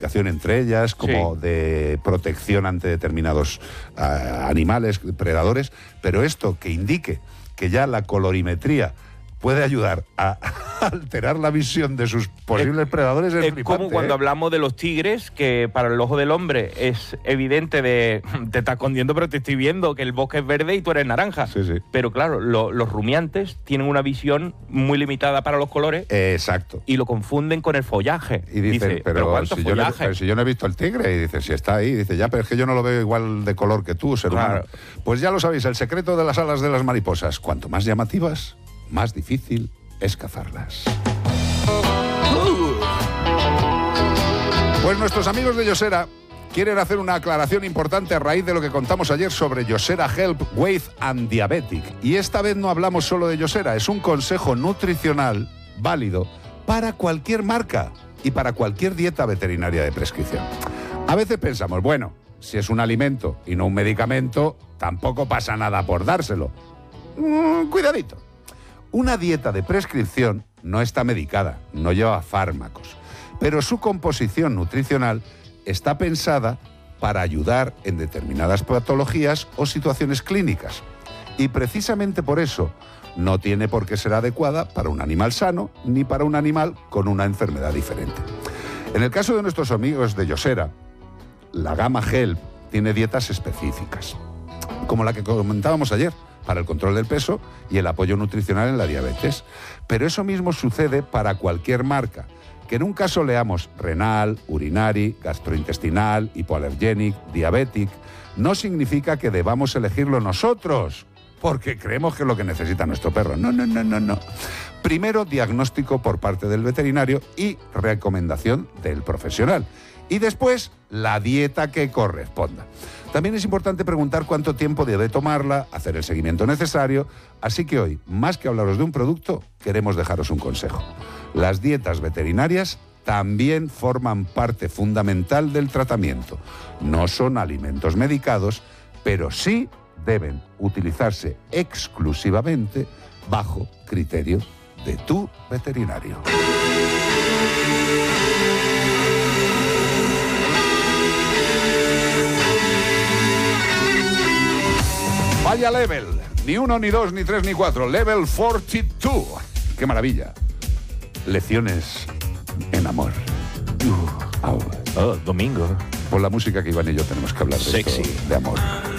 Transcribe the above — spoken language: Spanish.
entre ellas, como de protección ante determinados animales, predadores, pero esto que indique que ya la colorimetría puede ayudar a alterar la visión de sus posibles predadores es flipante, como cuando hablamos de los tigres, que para el ojo del hombre es evidente de te estás escondiendo, pero te estoy viendo que el bosque es verde y tú eres naranja. Sí, sí. Pero claro, los rumiantes tienen una visión muy limitada para los colores. Exacto. Y lo confunden con el follaje. Y dicen, pero ¿cuánto follaje? si yo no he visto el tigre, y dice, si está ahí, dice, ya, pero es que yo no lo veo igual de color que tú, ser humano. Pues ya lo sabéis, el secreto de las alas de las mariposas, cuanto más llamativas, más difícil es cazarlas. Pues nuestros amigos de Yosera quieren hacer una aclaración importante a raíz de lo que contamos ayer sobre Yosera Help Weight and Diabetic. Y esta vez no hablamos solo de Yosera, es un consejo nutricional válido para cualquier marca y para cualquier dieta veterinaria de prescripción. A veces pensamos, bueno, si es un alimento y no un medicamento, tampoco pasa nada por dárselo. Cuidadito. Una dieta de prescripción no está medicada, no lleva fármacos, pero su composición nutricional está pensada para ayudar en determinadas patologías o situaciones clínicas. Y precisamente por eso no tiene por qué ser adecuada para un animal sano ni para un animal con una enfermedad diferente. En el caso de nuestros amigos de Yosera, la gama Help tiene dietas específicas, como la que comentábamos ayer, para el control del peso y el apoyo nutricional en la diabetes. Pero eso mismo sucede para cualquier marca, que en un caso leamos renal, urinari, gastrointestinal, hipoalergénic, diabetic, no significa que debamos elegirlo nosotros, porque creemos que es lo que necesita nuestro perro. No. Primero, diagnóstico por parte del veterinario y recomendación del profesional. Y después, la dieta que corresponda. También es importante preguntar cuánto tiempo debe tomarla, hacer el seguimiento necesario. Así que hoy, más que hablaros de un producto, queremos dejaros un consejo. Las dietas veterinarias también forman parte fundamental del tratamiento. No son alimentos medicados, pero sí deben utilizarse exclusivamente bajo criterio de tu veterinario. Vaya level, ni 1, ni 2, ni 3, ni 4, level 42. ¡Qué maravilla! Lecciones en amor. Domingo. Por la música que Iván y yo tenemos que hablar de Sexy. esto, de amor.